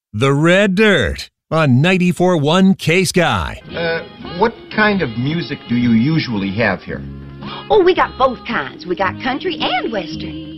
The Red Dirt on 94.1 K-Sky. What kind of music do you usually have here? Oh, we got both kinds. We got country and western.